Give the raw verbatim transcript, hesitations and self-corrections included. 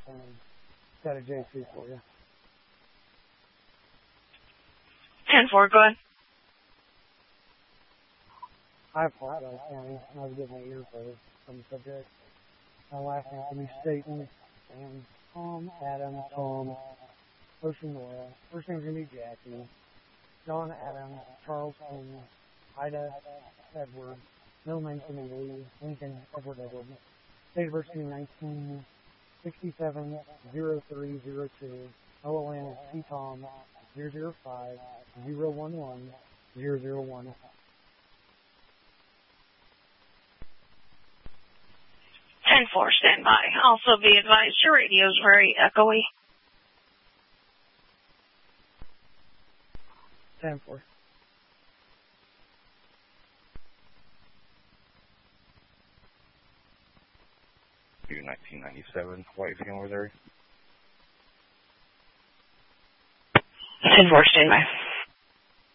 and got a J C for you. ten four, go ahead. I apologize, County. I was getting my ear froze from the subject. My last name will be Staten, and Tom, Adam, Tom, Ocean Noah. First name's going to be Jackie. John, Adam, Charles, King, Ida, Edward, middle name's going to be Lee, Lincoln, Edward, Edward. Date of birth is nineteen sixty-seven oh three oh two. O L N is T Tom zero zero five zero one one zero zero one. ten four, stand by. Also be advised, your radio is very echoey. ten four. nineteen ninety-seven, Whitefield, Missouri. ten four, stand by.